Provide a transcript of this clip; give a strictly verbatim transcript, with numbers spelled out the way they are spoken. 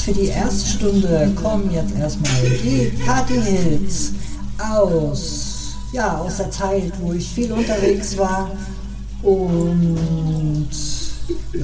Für die erste Stunde kommen jetzt erstmal die Party-Hits aus, ja, aus der Zeit, wo ich viel unterwegs war und